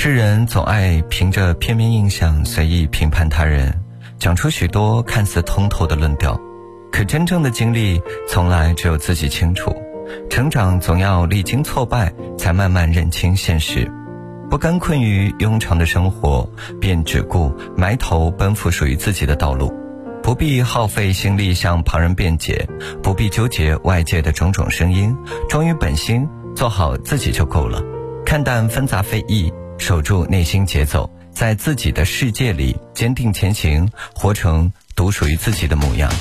世人总爱凭着片面印象随意评判他人，讲出许多看似通透的论调，可真正的经历从来只有自己清楚。成长总要历经挫败，才慢慢认清现实。不甘困于庸常的生活，便只顾埋头奔赴属于自己的道路。不必耗费心力向旁人辩解，不必纠结外界的种种声音，忠于本心，做好自己就够了。看淡纷杂非议，守住内心节奏，在自己的世界里坚定前行，活成独属于自己的模样。